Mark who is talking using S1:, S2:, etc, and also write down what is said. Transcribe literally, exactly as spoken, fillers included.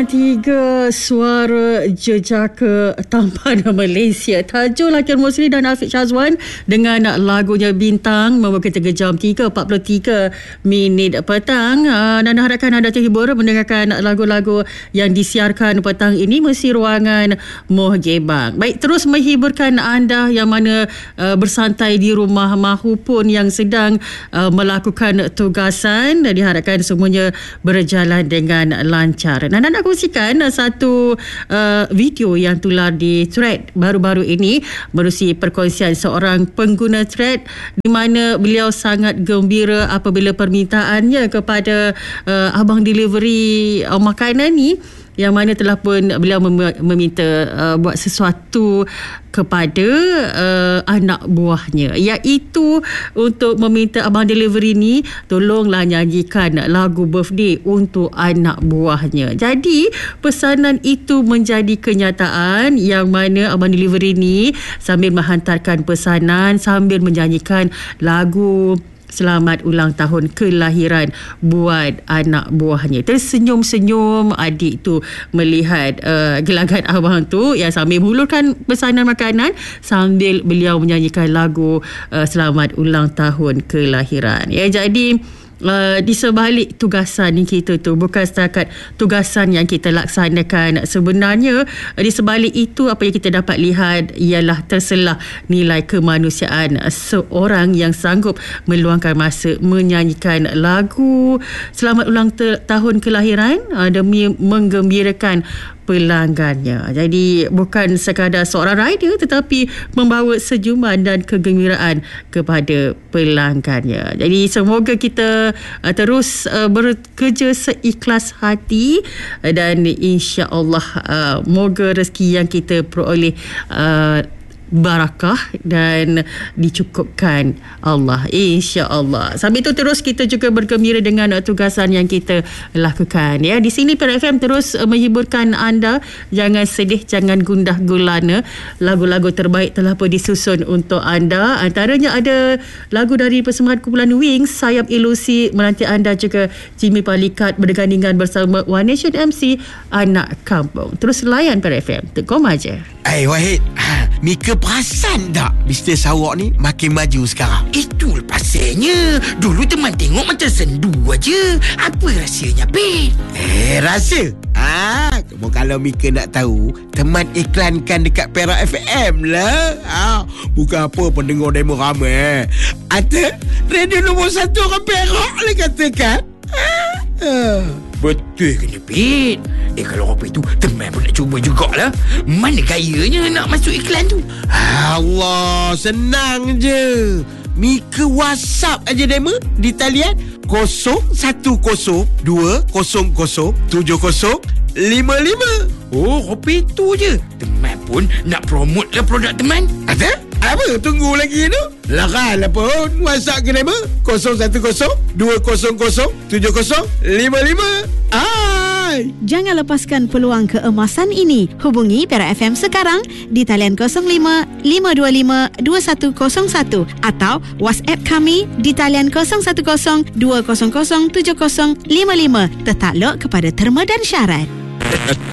S1: tiga suara jejaka tampan Malaysia. Tajuk Lakir Musli dan Afiq Syazwan dengan lagunya Bintang membuka tiga jam tiga empat puluh tiga minit petang. Dan harapkan anda terhibur mendengarkan lagu-lagu yang disiarkan petang ini mesti ruangan Moh Gebang. Baik, terus menghiburkan anda yang mana uh, bersantai di rumah mahupun yang sedang uh, melakukan tugasan. Dan diharapkan semuanya berjalan dengan lancar. Dan anda nak kongsikan satu uh, video yang tular di thread baru-baru ini menerusi perkongsian seorang pengguna thread di mana beliau sangat gembira apabila permintaannya kepada uh, abang delivery uh, makanan ni, yang mana telah pun beliau mem- meminta uh, buat sesuatu kepada uh, anak buahnya, iaitu untuk meminta abang delivery ni tolonglah nyanyikan lagu birthday untuk anak buahnya. Jadi pesanan itu menjadi kenyataan, yang mana abang delivery ni sambil menghantarkan pesanan sambil menyanyikan lagu selamat ulang tahun kelahiran buat anak buahnya. Tersenyum-senyum adik tu melihat uh, gelagat abang tu yang sambil mengulurkan pesanan makanan sambil beliau menyanyikan lagu uh, selamat ulang tahun kelahiran. Ya, jadi Uh, di sebalik tugasan kita tu, bukan setakat tugasan yang kita laksanakan, sebenarnya uh, di sebalik itu apa yang kita dapat lihat ialah terselah nilai kemanusiaan seorang yang sanggup meluangkan masa menyanyikan lagu selamat ulang te- tahun kelahiran uh, demi menggembirakan pelanggannya. Jadi bukan sekadar seorang rider tetapi membawa senyuman dan kegembiraan kepada pelanggannya. Jadi semoga kita uh, terus uh, bekerja seikhlas hati uh, dan insya-Allah uh, moga rezeki yang kita peroleh uh, barakah dan dicukupkan Allah, insya-Allah. Sambil itu terus kita juga bergembira dengan uh, tugasan yang kita lakukan, ya. Di sini Perak F M terus uh, menghiburkan anda. Jangan sedih, jangan gundah gulana. Lagu-lagu terbaik telah pun disusun untuk anda. Antaranya ada lagu dari persembahan kumpulan Wings, Sayap Ilusi, menanti anda juga Jimmy Palikat bergandingan bersama One Nation M C Anak Kampung. Terus layan Perak F M. Tekom aja.
S2: Eh, hey, Wahid, Mika perasan tak bisnes awak ni makin maju sekarang?
S3: Itu pasalnya. Dulu teman tengok macam sendu aja. Apa rahsianya, Pin?
S2: Eh, rahsia? Ah, kamu kalau Mika nak tahu, teman iklankan dekat Perak F M lah. Ah, bukan apa pendengar demo ramai. Ada radio nombor satu orang Perak lah katakan. Ah, ah.
S3: Betul ke ni, Pin? Eh, kalau apa itu teman pun nak cuba jugalah. Mana gayanya nak masuk iklan tu?
S2: Allah, senang je. Mika WhatsApp aja demo di talian kosong satu kosong dua kosong kosong tujuh kosong lima lima.
S3: Oh, kopi tu je. Teman pun nak promote lah produk teman.
S2: Ada? Apa? Tunggu lagi tu. Lakan lah pun. WhatsApp ke nama kosong satu kosong dua kosong kosong tujuh kosong lima lima. Hai.
S4: Jangan lepaskan peluang keemasan ini. Hubungi Perak F M sekarang di talian kosong lima lima dua lima dua satu kosong satu atau WhatsApp kami di talian kosong satu kosong dua kosong kosong tujuh kosong lima lima. Tertakluk kepada terma dan syarat.